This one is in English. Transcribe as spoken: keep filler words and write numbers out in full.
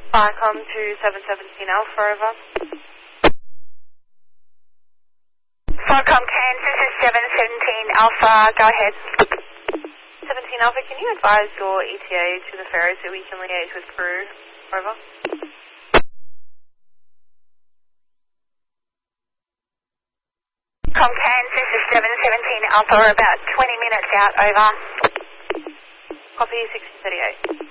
Viacom to seven seventeen Alpha, over. Viacom Kansas is seven seventeen Alpha, go ahead. seventeen Alpha, can you advise your E T A to the ferry so we can liaise with crew, over? Com Kansas is seven seventeen Alpha, we're about twenty minutes out, over. Copy sixteen thirty-eight.